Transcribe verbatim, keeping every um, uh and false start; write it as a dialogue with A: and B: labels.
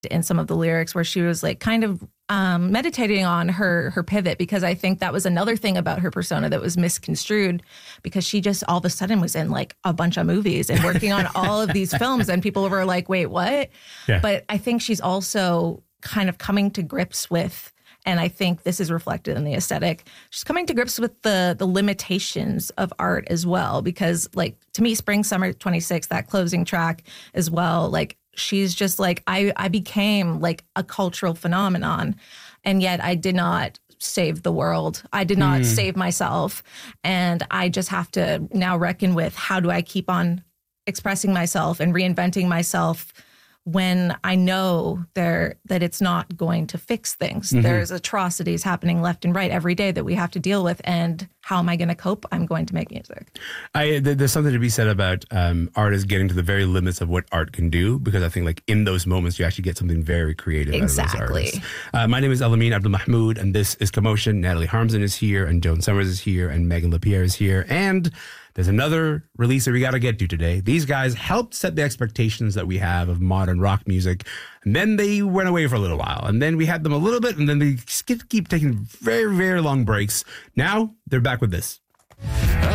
A: in some of the lyrics where she was like kind of um, meditating on her her pivot, because I think that was another thing about her persona that was misconstrued, because she just all of a sudden was in like a bunch of movies and working on all of these films, and people were like, wait, what?
B: Yeah.
A: But I think she's also kind of coming to grips with, and I think this is reflected in the aesthetic, she's coming to grips with the the limitations of art as well, because like to me, Spring Summer twenty-six, that closing track as well, like she's just like, I, I became like a cultural phenomenon, and yet I did not save the world. I did not mm. save myself. And I just have to now reckon with, how do I keep on expressing myself and reinventing myself when I know there that it's not going to fix things. Mm-hmm. There's atrocities happening left and right every day that we have to deal with. And how am I going to cope? I'm going to make music.
B: I, there's something to be said about um, artists getting to the very limits of what art can do, because I think like in those moments, you actually get something very creative
A: exactly.
B: out of those artists. Uh, my name is Elamin Abdelmahmoud, and this is Commotion. Natalie Harmsen is here, and Joan Summers is here, and Megan LaPierre is here. And there's another release that we got to get to today. These guys helped set the expectations that we have of modern rock music. And then they went away for a little while. And then we had them a little bit. And then they keep taking very, very long breaks. Now they're back with this.